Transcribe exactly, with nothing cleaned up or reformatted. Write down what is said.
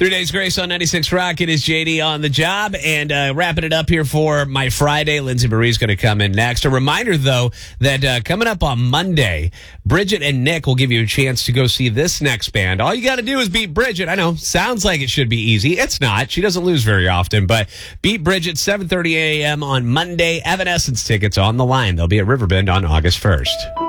Three Days Grace on ninety-six Rock. It is J D on the job. And uh, wrapping it up here for my Friday, Lindsay Marie's going to come in next. A reminder, though, that uh, coming up on Monday, Bridget and Nick will give you a chance to go see this next band. All you got to do is beat Bridget. I know, sounds like it should be easy. It's not. She doesn't lose very often. But beat Bridget, seven thirty a.m. on Monday. Evanescence tickets on the line. They'll be at Riverbend on August first.